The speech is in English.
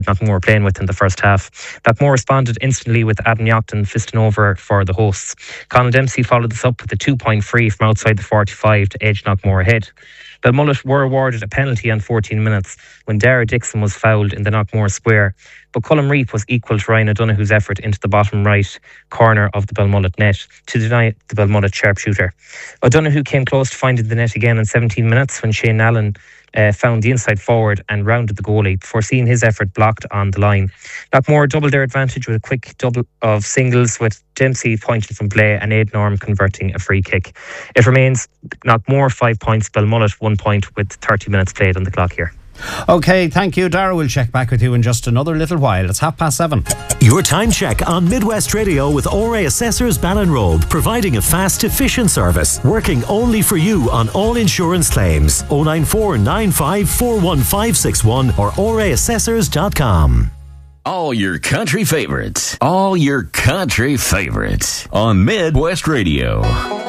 Knockmore playing with in the first half. Knockmore responded instantly with Adam Yachton fisting over for the hosts. Conal Dempsey followed this up with a 2-point free from outside the 45 to edge Knockmore ahead. Belmullet were awarded a penalty on 14 minutes when Dara Dixon was fouled in the Knockmore square, but Colm Reap was equal to Ryan O'Donoghue's effort into the bottom right corner of the Belmullet net to deny the Belmullet sharpshooter. O'Donoghue came close to finding the net again in 17 minutes when Shane Allen found the inside forward and rounded the goalie before seeing his effort blocked on the line. Knockmore doubled their advantage with a quick double of singles, with Dempsey pointing from play and Aid Norm converting a free kick. It remains Knockmore 5 points, Belmullet 1 point with 30 minutes played on the clock here. OK, thank you, Dara. We'll check back with you in just another little while. It's 7:30. Your time check on Midwest Radio with ORA Assessors Ballinrobe, providing a fast, efficient service, working only for you on all insurance claims. 094 95 41561 or oraassessors.com. All your country favorites. All your country favorites on Midwest Radio.